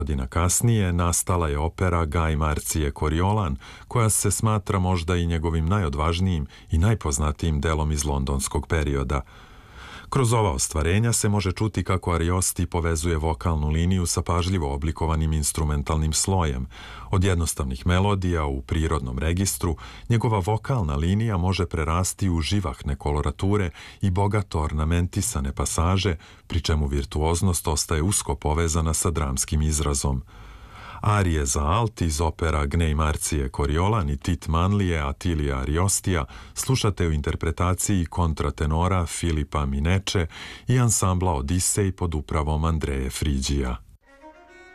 Godina kasnije nastala je opera Gaj Marcije Koriolan, koja se smatra možda i njegovim najodvažnijim i najpoznatijim delom iz londonskog perioda. Kroz ova ostvarenja se može čuti kako Ariosti povezuje vokalnu liniju sa pažljivo oblikovanim instrumentalnim slojem. Od jednostavnih melodija u prirodnom registru, njegova vokalna linija može prerasti u živahne kolorature i bogato ornamentisane pasaže, pri čemu virtuoznost ostaje usko povezana sa dramskim izrazom. Arije za alt iz opera Gnej Marcije Koriolan i Tit Manlije Atilija Ariostija slušate u interpretaciji kontratenora Filipa Mineče i ansambla Odisej pod upravom Andreje Friđija.